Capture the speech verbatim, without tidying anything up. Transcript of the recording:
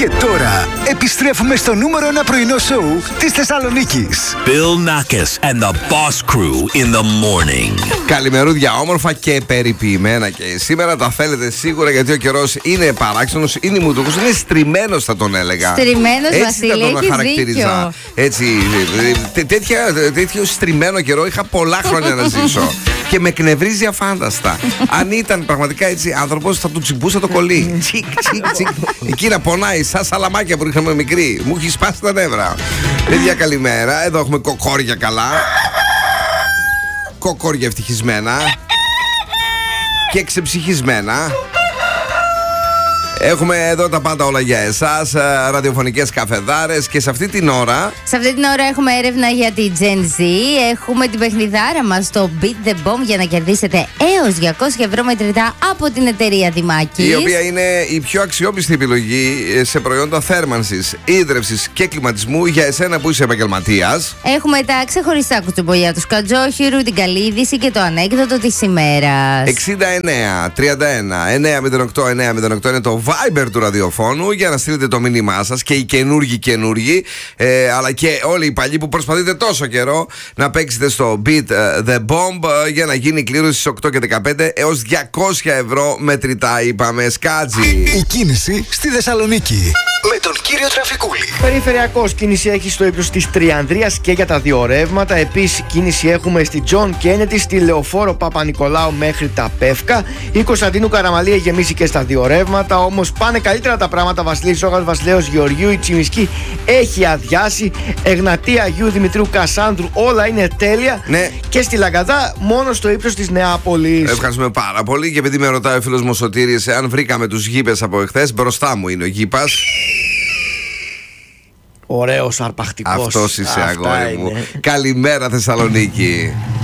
Και τώρα επιστρέφουμε στο νούμερο ένα πρωινό σοου της Θεσσαλονίκης. Bill Nackis and the Boss Crew in the morning. Καλημερούδια, όμορφα και περιποιημένα. Και σήμερα τα θέλετε σίγουρα, γιατί ο καιρός είναι παράξενος, είναι μουτρούκος, είναι στριμμένος θα τον έλεγα. Στριμμένος, έτσι θα τον χαρακτήριζα. Έτσι, τέτοια, τέτοιο στριμμένο καιρό είχα πολλά χρόνια να ζήσω. Και με εκνευρίζει αφάνταστα. Αν ήταν πραγματικά έτσι άνθρωπος, θα του τσιμπούσα το κολλή. Τσικ, τσικ, τσικ. Εκεί να πονάει, σαν σαλαμάκια που είχαμε μικρή. Μου έχει σπάσει τα νεύρα. Παιδιά, καλημέρα. Εδώ έχουμε κοκόρια καλά. Κοκόρια ευτυχισμένα. Και ξεψυχισμένα. Έχουμε εδώ τα πάντα όλα για εσάς, ραδιοφωνικές καφεδάρες. Και σε αυτή την ώρα Σε αυτή την ώρα έχουμε έρευνα για τη Gen Z. Έχουμε την παιχνιδάρα μας στο Beat the Bomb για να κερδίσετε έως διακόσια ευρώ μετρητά από την εταιρεία Δημάκης, η οποία είναι η πιο αξιόπιστη επιλογή σε προϊόντα θέρμανσης, ίδρευσης και κλιματισμού για εσένα που είσαι επαγγελματίας. Έχουμε τα ξεχωριστά κουτσομπολιά του Σκατζόχυρου, την καλή είδηση και το ανέκδοτο της ημέρας. εξήντα εννέα τριάντα ένα εννιακόσια οκτώ εννιακόσια οκτώ είναι το Viber του ραδιοφώνου για να στείλετε το μήνυμά σας, και οι καινούργοι καινούργοι, ε, αλλά και όλοι οι παλιοί που προσπαθείτε τόσο καιρό να παίξετε στο Beat the Bomb για να γίνει η κλήρωση στις οκτώ και δεκαπέντε έως διακόσια ευρώ μετρητά, είπαμε. Σκάτζι. Η κίνηση στη Θεσσαλονίκη με τον κύριο Τραφικούλη. Περιφερειακός κίνηση έχει στο ύψος της Τριανδρίας και για τα δύο ρεύματα. Επίσης κίνηση έχουμε στη Τζον Κέννεντι, στη Λεωφόρο Παπα-Νικολάου μέχρι τα Πεύκα. Η Κωνσταντίνου Καραμαλή έχει γεμίσει και στα δύο ρεύματα. Όμως πάνε καλύτερα τα πράγματα. Βασιλής Ζώγας, Βασιλέως Γεωργίου, η Τσιμισκή έχει αδειάσει. Εγνατία Αγίου Δημητρίου Κασάνδρου, όλα είναι τέλεια. Ναι. Και στη Λαγκαδά μόνο στο ύψος της Νεάπολης. Ευχαριστούμε πάρα πολύ. Και επειδή με ρωτάει ο φίλος μου Σωτήρης αν βρήκαμε τους γήπες από εχθές, μπροστά μου είναι ο γήπας. Ωραίος αρπακτικός. Αυτός είσαι, αγόρι μου. Καλημέρα Θεσσαλονίκη.